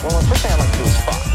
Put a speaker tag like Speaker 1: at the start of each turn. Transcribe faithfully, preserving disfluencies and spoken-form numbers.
Speaker 1: Well, the first thing I'd like to do is fuck.